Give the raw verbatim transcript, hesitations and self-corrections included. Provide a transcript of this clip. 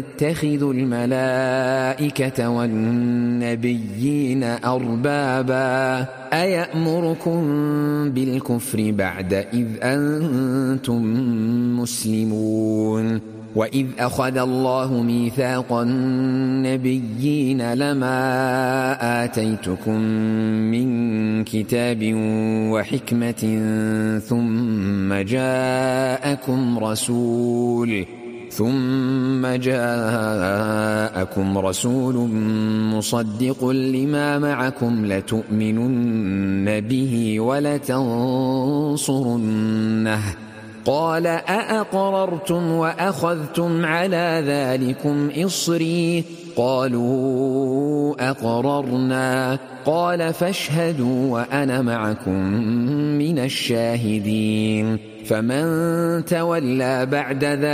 تتخذوا الملائكة والنبيين أربابا أيأمركم بالكفر بعد إذ أنتم مسلمون وإذ أخذ الله ميثاق النبيين لما آتيتكم من كتاب وحكمة ثم جاءكم رسول ثم جاءكم رسول مصدق لما معكم لتؤمنن به ولتنصرنه قال أأقررتم وأخذتم على ذلكم إصري قالوا أقررنا قال فاشهدوا وأنا معكم من الشاهدين فمن تولى بعد ذلك